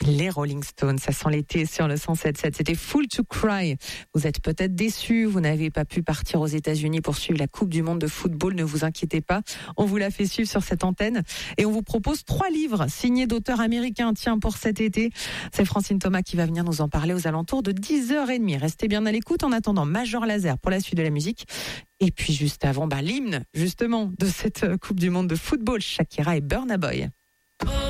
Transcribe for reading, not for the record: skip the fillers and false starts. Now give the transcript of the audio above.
Les Rolling Stones, ça sent l'été sur le 107.7. C'était Fool to Cry. Vous êtes peut-être déçus, vous n'avez pas pu partir aux États-Unis pour suivre la Coupe du Monde de football. Ne vous inquiétez pas, on vous l'a fait suivre sur cette antenne. Et on vous propose 3 livres signés d'auteurs américains. Tiens, pour cet été, c'est Francine Thomas qui va venir nous en parler aux alentours de 10h30. Restez bien à l'écoute. En attendant, Major Lazer pour la suite de la musique. Et puis juste avant, l'hymne justement de cette Coupe du Monde de football, Shakira et Burna Boy.